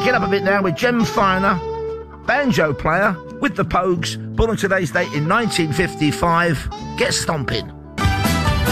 Shake it up a bit now with Jem Finer, banjo player with the Pogues, born on today's date in 1955. Get stomping.